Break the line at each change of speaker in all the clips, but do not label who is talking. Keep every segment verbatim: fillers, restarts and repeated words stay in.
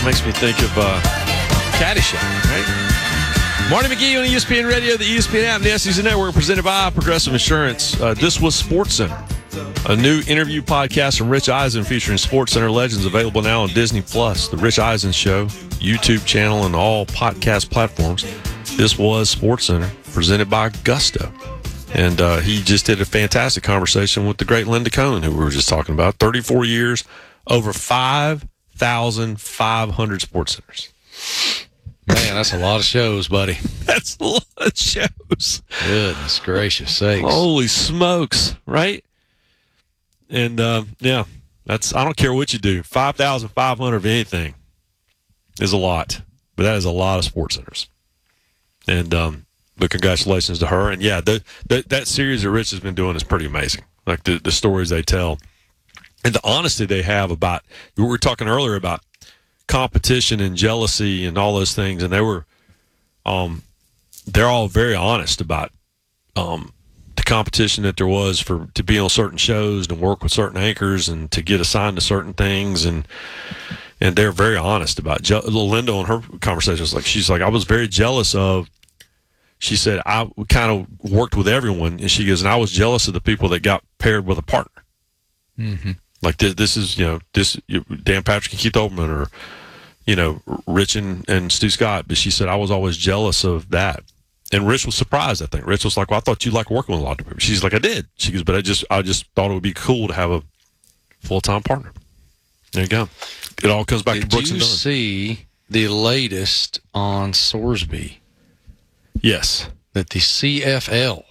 makes me think of uh, Caddyshack, right? Marty McGee on E S P N Radio, the E S P N app, and the S E C Network, presented by Progressive Insurance. Uh, this was SportsCenter, a new interview podcast from Rich Eisen featuring SportsCenter legends, available now on Disney Plus, the Rich Eisen Show, YouTube channel, and all podcast platforms. This was SportsCenter, presented by Gusto. And uh, he just did a fantastic conversation with the great Linda Cohn, who we were just talking about. thirty-four years, over five thousand five hundred sports centers.
Man, that's a lot of shows, buddy.
That's a lot of shows.
Goodness gracious sakes.
Holy smokes, right? And, uh, yeah, that's I don't care what you do. five thousand five hundred of anything is a lot. But that is a lot of sports centers. And, um, but congratulations to her. And, yeah, the, the, that series that Rich has been doing is pretty amazing, like the, the stories they tell. And the honesty they have about, we were talking earlier about competition and jealousy and all those things, and they were, um, they're all very honest about um, the competition that there was for to be on certain shows and work with certain anchors and to get assigned to certain things, and and they're very honest about. Je- Linda on her conversation was like, she's like, I was very jealous of. She said I kind of worked with everyone, and she goes, and I was jealous of the people that got paired with a partner.
Mm-hmm.
Like this, this is, you know, this Dan Patrick and Keith Olbermann, or, you know, Rich and, and Stu Scott. But she said, I was always jealous of that. And Rich was surprised, I think. Rich was like, well, I thought you liked working with a lot of people. She's like, I did. She goes, but I just I just thought it would be cool to have a full-time partner. There you go. It all comes back
Did
to Brooks and
Dunn. Did you
Dunn.
see the latest on Sorsby?
Yes.
That the C F L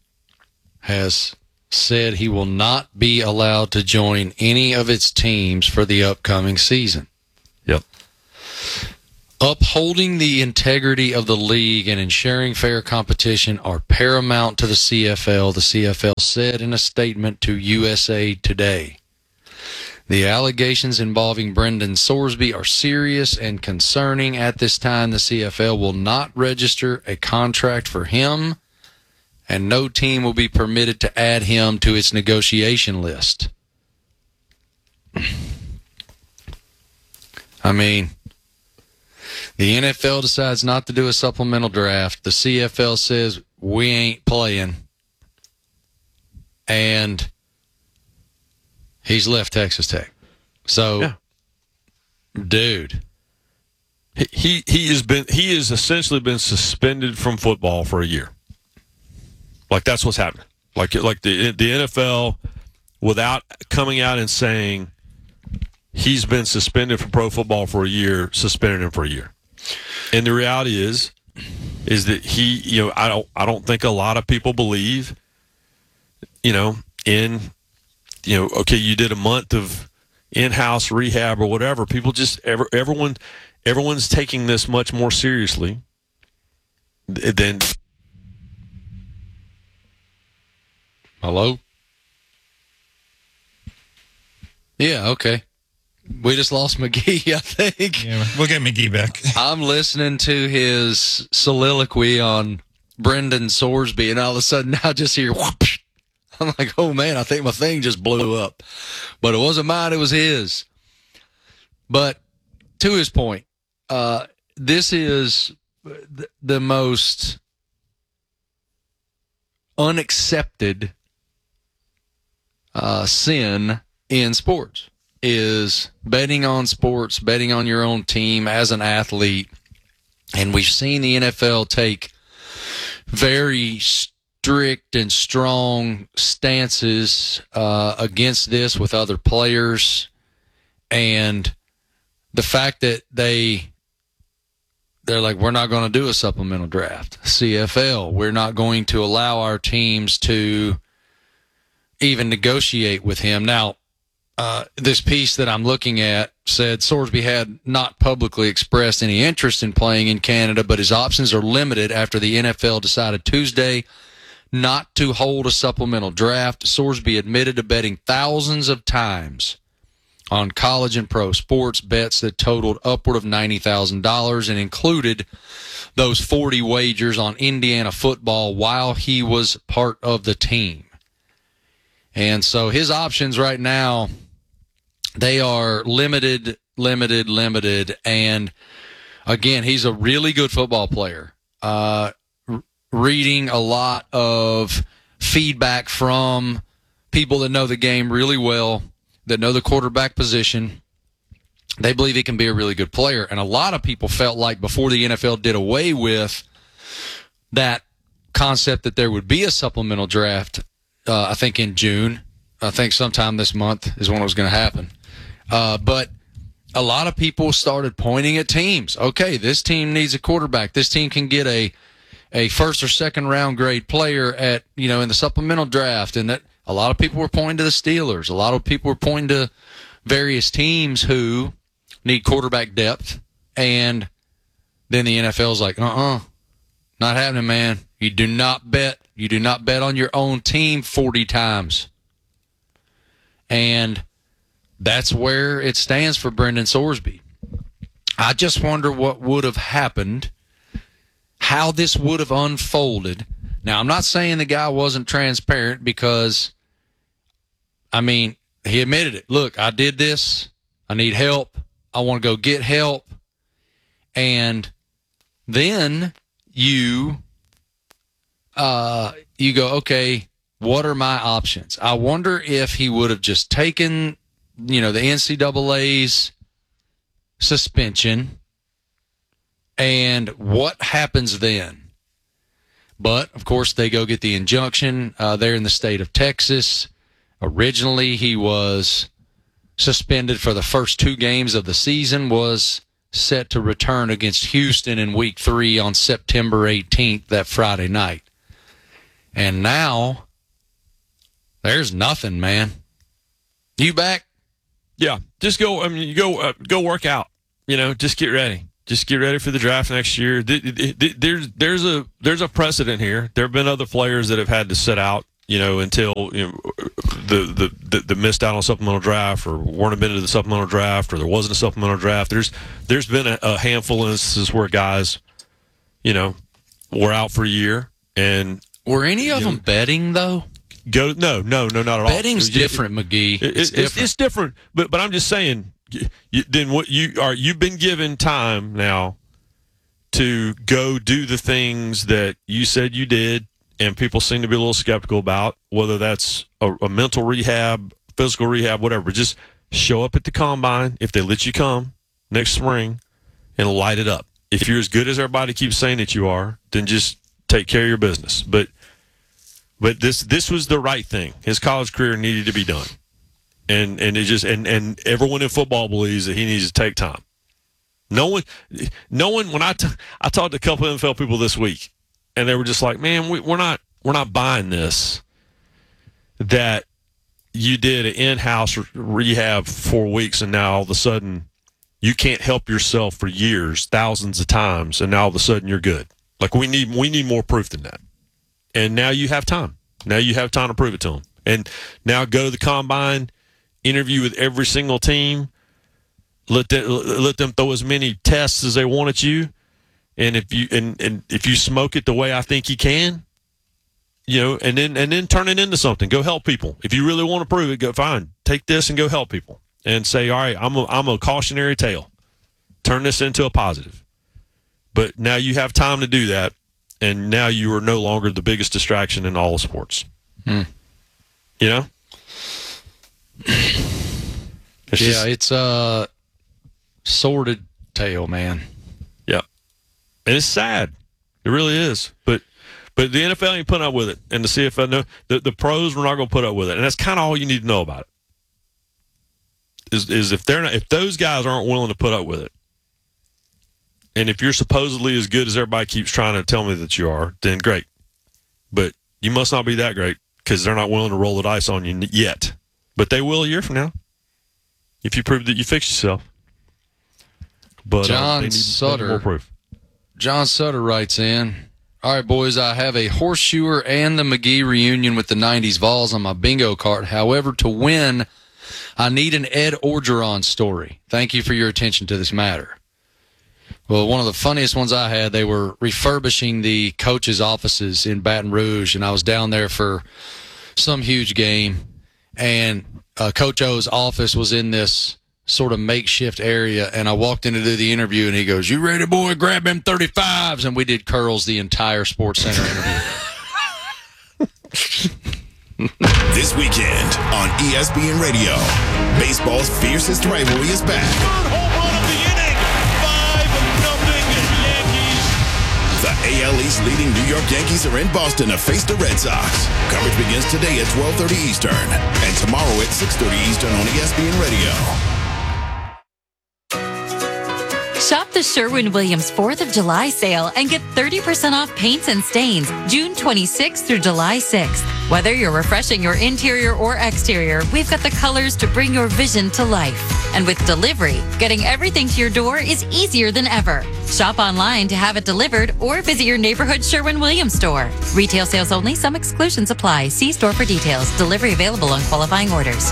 has said he will not be allowed to join any of its teams for the upcoming season.
Yep.
Upholding the integrity of the league and ensuring fair competition are paramount to the C F L, the C F L said in a statement to U S A Today. The allegations involving Brendan Sorsby are serious and concerning. At this time, the C F L will not register a contract for him, and no team will be permitted to add him to its negotiation list. I mean, the N F L decides not to do a supplemental draft. The C F L says, we ain't playing. And he's left Texas Tech. So,
yeah.
dude.
He, he he has been he has essentially been suspended from football for a year. Like, that's what's happening. Like, like the the N F L, without coming out and saying he's been suspended from pro football for a year, suspended him for a year. And the reality is, is that he, you know, I don't, I don't think a lot of people believe, you know, in, you know, okay, you did a month of in-house rehab or whatever. People just, every, everyone, everyone's taking this much more seriously than.
Hello? Yeah, okay. We just lost McGee, I think.
Yeah, we'll get McGee back.
I'm listening to his soliloquy on Brendan Sorsby, and all of a sudden I just hear whoosh. I'm like, oh, man, I think my thing just blew up. But it wasn't mine, it was his. But to his point, uh, this is th- the most unaccepted uh, sin in sports, is betting on sports, betting on your own team as an athlete. And we've seen the N F L take very strict and strong stances uh, against this with other players. And the fact that they, they're like, we're not going to do a supplemental draft. C F L, we're not going to allow our teams to even negotiate with him. Now, Uh, this piece that I'm looking at said Sorsby had not publicly expressed any interest in playing in Canada, but his options are limited after the N F L decided Tuesday not to hold a supplemental draft. Sorsby admitted to betting thousands of times on college and pro sports, bets that totaled upward of ninety thousand dollars and included those forty wagers on Indiana football while he was part of the team. And so his options right now, they are limited limited, limited. And again, he's a really good football player. Uh, r- reading a lot of feedback from people that know the game really well, that know the quarterback position. They believe he can be a really good player. And a lot of people felt like before the N F L did away with that concept that there would be a supplemental draft, uh, I think in June, I think sometime this month is when it was going to happen. Uh, but a lot of people started pointing at teams. Okay, this team needs a quarterback. This team can get a a first or second round grade player at, you know, in the supplemental draft. And that a lot of people were pointing to the Steelers. A lot of people were pointing to various teams who need quarterback depth. And then the N F L's like, uh-uh, not happening, man. You do not bet. You do not bet on your own team forty times. And that's where it stands for Brendan Sorsby. I just wonder what would have happened, how this would have unfolded. Now, I'm not saying the guy wasn't transparent because, I mean, he admitted it. Look, I did this. I need help. I want to go get help. And then you, uh, you go, okay, what are my options? I wonder if he would have just taken, you know, the N C double A's suspension, and what happens then? But, of course, they go get the injunction uh, there in the state of Texas. Originally, he was suspended for the first two games of the season, was set to return against Houston in week three on September eighteenth, that Friday night. And now, there's nothing, man. You back?
Yeah, just go. I mean, you go uh, go work out. You know, just get ready. Just get ready for the draft next year. There's there's a there's a precedent here. There have been other players that have had to sit out, you know, until you know, the, the the the missed out on a supplemental draft, or weren't admitted to the supplemental draft, or there wasn't a supplemental draft. There's there's been a, a handful of instances where guys, you know, were out for a year. And
were any of them know, betting though?
Go no no no not at all.
Betting's different, McGee.
It,
it's,
it's different. It's, it's different, but but I'm just saying. You, then what you are you've been given time now to go do the things that you said you did, and people seem to be a little skeptical about, whether that's a, a mental rehab, physical rehab, whatever. Just show up at the combine if they let you come next spring and light it up. If you're as good as everybody keeps saying that you are, then just take care of your business. But but this this was the right thing. His college career needed to be done. And and it just and, and everyone in football believes that he needs to take time. No one, no one. When I t- I talked to a couple of N F L people this week, and they were just like, "Man, we, we're not we're not buying this. That you did an in-house rehab for four weeks, and now all of a sudden you can't help yourself for years, thousands of times, and now all of a sudden you're good. Like we need we need more proof than that. And now you have time. Now you have time to prove it to them. And now go to the combine." Interview with every single team. Let them, let them throw as many tests as they want at you, and if you and, and if you smoke it the way I think you can, you know, and then and then turn it into something. Go help people. If you really want to prove it, go fine. Take this and go help people, and say, all right, I'm a, I'm a cautionary tale. Turn this into a positive. But now you have time to do that, and now you are no longer the biggest distraction in all of sports.
Hmm.
You know.
It's yeah, just, it's a sordid tale, man.
Yeah, and it's sad. It really is. But but the N F L ain't putting up with it, and the C F L, no, the the pros were not going to put up with it, and that's kind of all you need to know about it. Is is if they're not, if those guys aren't willing to put up with it, and if you're supposedly as good as everybody keeps trying to tell me that you are, then great. But you must not be that great because they're not willing to roll the dice on you yet. But they will a year from now if you prove that you fixed yourself. But
John
uh, they need,
Sutter,
they need more proof.
John Sutter writes in, all right, boys, I have a horseshoer and the McGee reunion with the nineties Vols on my bingo card. However, to win, I need an Ed Orgeron story. Thank you for your attention to this matter. Well, one of the funniest ones I had, they were refurbishing the coaches' offices in Baton Rouge, and I was down there for some huge game. And uh, Coach O's office was in this sort of makeshift area, and I walked in to do the interview, and he goes, "You ready, boy? Grab them thirty-fives." And we did curls the entire Sports Center interview.
This weekend on E S P N Radio, baseball's fiercest rivalry is back.
Third home run of the inning. five nothing Yankees.
The A L East leading New York Yankees are in Boston to face the Red Sox. Coverage begins today at twelve thirty Eastern and tomorrow at six thirty Eastern on E S P N Radio.
Shop the Sherwin-Williams fourth of July sale and get thirty percent off paints and stains June twenty-sixth through July sixth. Whether you're refreshing your interior or exterior, we've got the colors to bring your vision to life. And with delivery, getting everything to your door is easier than ever. Shop online to have it delivered or visit your neighborhood Sherwin-Williams store. Retail sales only. Some exclusions apply. See store for details. Delivery available on qualifying orders.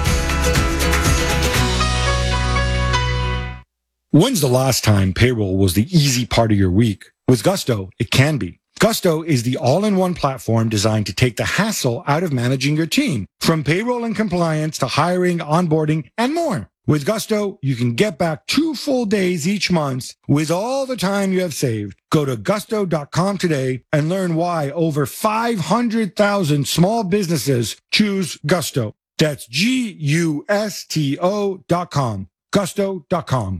When's the last time payroll was the easy part of your week? With Gusto, it can be. Gusto is the all-in-one platform designed to take the hassle out of managing your team, from payroll and compliance to hiring, onboarding, and more. With Gusto, you can get back two full days each month with all the time you have saved. Go to gusto dot com today and learn why over five hundred thousand small businesses choose Gusto. That's G U S T O dot com. gusto dot com.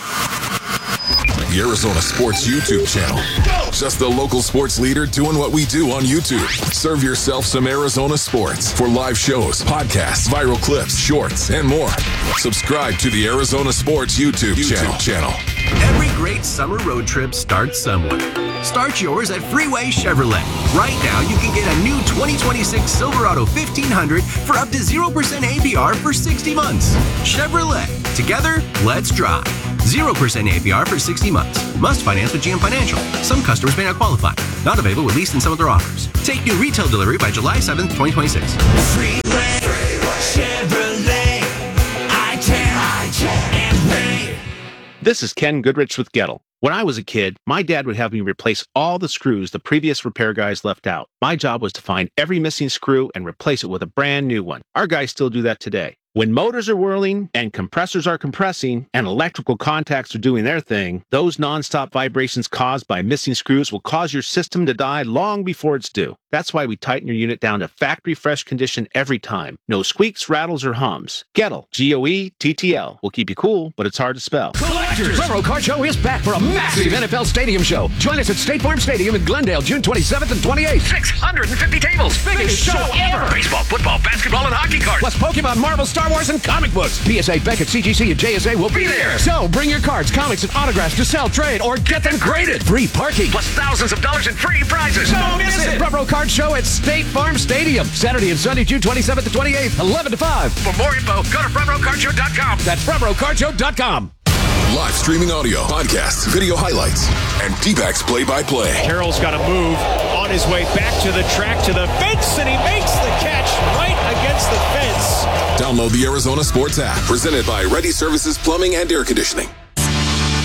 The Arizona Sports YouTube channel. Just the local sports leader doing what we do on YouTube. Serve yourself some Arizona sports for live shows, podcasts, viral clips, shorts, and more. Subscribe to the Arizona Sports YouTube, YouTube channel.
Every great summer road trip starts somewhere. Start yours at Freeway Chevrolet. Right now, you can get a new twenty twenty-six Silverado fifteen hundred for up to zero percent A P R for sixty months. Chevrolet. Together, let's drive. zero percent A P R for sixty months. Must finance with G M Financial. Some customers may not qualify. Not available with lease and some other offers. Take new retail delivery by July seventh, twenty twenty-six.
Freeway, Freeway. Chevrolet. I can, I can, and pay.
This is Ken Goodrich with Gettle. When I was a kid, my dad would have me replace all the screws the previous repair guys left out. My job was to find every missing screw and replace it with a brand new one. Our guys still do that today. When motors are whirling and compressors are compressing and electrical contacts are doing their thing, those nonstop vibrations caused by missing screws will cause your system to die long before it's due. That's why we tighten your unit down to factory fresh condition every time. No squeaks, rattles, or hums. Gettle, G O E T T L, will keep you cool, but it's hard to spell.
Collectors! Front Row Car Show is back for a massive N F L Stadium show. Join us at State Farm Stadium in Glendale, June twenty-seventh and twenty-eighth.
six hundred fifty tables. Biggest, Biggest show ever. Baseball, football, basketball, and hockey cards.
Plus Pokemon, Marvel, Star Wars, and comic books. P S A, Beckett, C G C, and J S A will be,
be there.
there. So bring your cards, comics, and autographs to sell, trade, or get them graded. Free parking.
Plus thousands of dollars in free prizes.
Don't miss it. Front Row Card Show at State Farm Stadium. Saturday and Sunday, June twenty-seventh and twenty-eighth, eleven to five.
For more info, go to front row card show dot com.
That's front row card show dot com.
Live streaming audio, podcasts, video highlights, and D-backs play-by-play.
Carroll's got to move on his way back to the track, to the fence, and he makes the catch right against the fence.
Download the Arizona Sports app, presented by Ready Services Plumbing and Air Conditioning.